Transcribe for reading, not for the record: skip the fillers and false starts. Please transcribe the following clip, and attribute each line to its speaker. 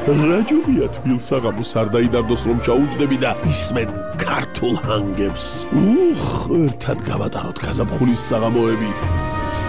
Speaker 1: რაჯობია თბილ საღამოს არ დაიდარდოს რომ ჩაუჯდები და ისმენ ქართულ ჰანგებს. ერთად გავატაროთ გაზაფხულის საღამოები.